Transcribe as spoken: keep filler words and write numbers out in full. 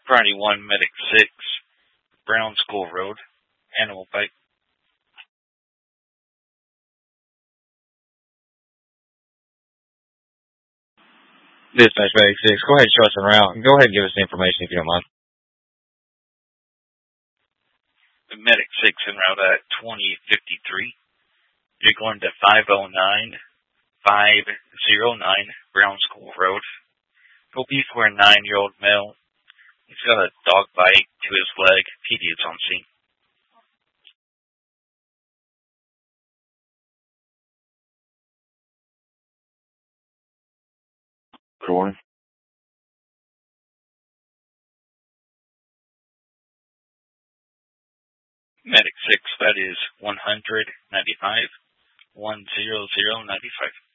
Priority one, Medic six, Brown School Road, Animal Bite. Dispatch Medic six, go ahead and show us en route. Go ahead and give us the information if you don't mind. Medic six en route at twenty fifty-three. You're going to five oh nine, five oh nine Brown School Road. Will be for a nine-year-old male. He's got a dog bite to his leg. P D is on scene. Good morning. Medic six, that is one hundred ninety-five, one hundred ninety-five.